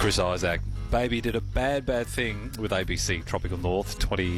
Chris Isaac. Baby did a bad thing with ABC Tropical North,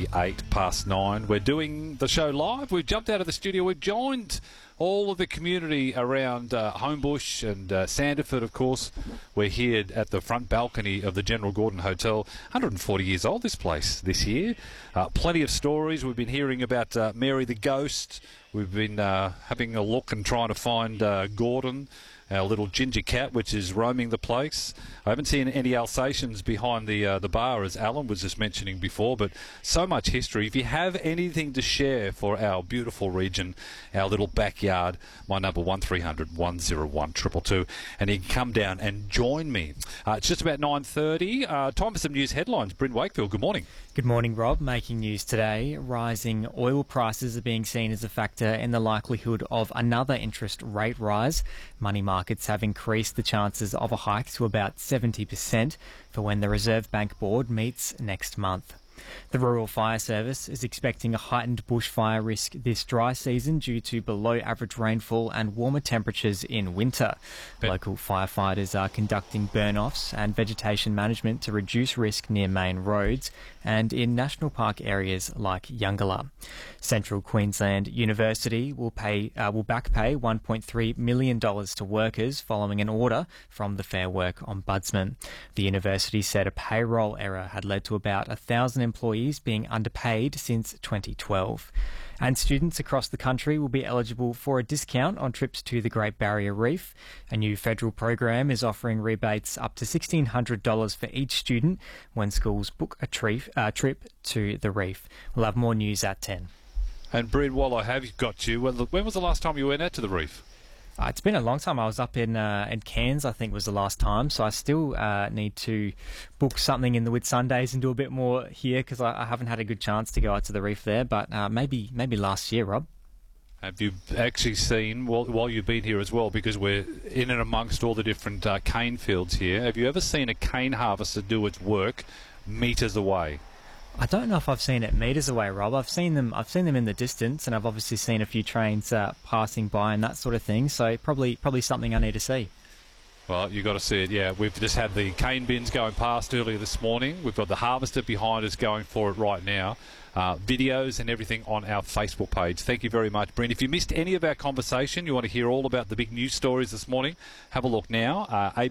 9:28. We're doing the show live. We've jumped out of the studio. We've joined all of the community around Homebush and Sanderford, of course. We're here at the front balcony of the General Gordon Hotel. 140 years old, this place, this year. Plenty of stories. We've been hearing about Mary the Ghost. We've been having a look and trying to find Gordon, our little ginger cat, which is roaming the place. I haven't seen any Alsatians behind the bar, as Alan was just mentioning before, but so much history. If you have anything to share for our beautiful region, our little backyard, my number 1300 101 222, and you can come down and join me. It's just about 9:30. Time for some news headlines. Bryn Wakefield, good morning. Good morning, Rob. Making news today, rising oil prices are being seen as a factor in the likelihood of another interest rate rise. Money markets have increased the chances of a hike to about 70% for when the Reserve Bank Board meets next month. The Rural Fire Service is expecting a heightened bushfire risk this dry season due to below average rainfall and warmer temperatures in winter. Local firefighters are conducting burn-offs and vegetation management to reduce risk near main roads and in national park areas like Yungala. Central Queensland University will back pay $1.3 million to workers following an order from the Fair Work Ombudsman. The university said a payroll error had led to about 1,000 employees being underpaid since 2012. And students across the country will be eligible for a discount on trips to the Great Barrier Reef. A new federal program is offering rebates up to $1,600 for each student when schools book a trip to the reef. We'll have more news at 10. And Bryn, while I have got you, when was the last time you went out to the reef? It's been a long time. I was up in Cairns, I think, was the last time. So I still need to book something in the Whitsundays and do a bit more here because I haven't had a good chance to go out to the reef there. But maybe last year, Rob. Have you actually seen, while you've been here as well, because we're in and amongst all the different cane fields here, have you ever seen a cane harvester do its work metres away? I don't know if I've seen it metres away, Rob. I've seen them in the distance, and I've obviously seen a few trains passing by and that sort of thing. So probably something I need to see. Well, you've got to see it, yeah. We've just had the cane bins going past earlier this morning. We've got the harvester behind us going for it right now. Videos and everything on our Facebook page. Thank you very much, Bryn. If you missed any of our conversation, you want to hear all about the big news stories this morning, have a look now.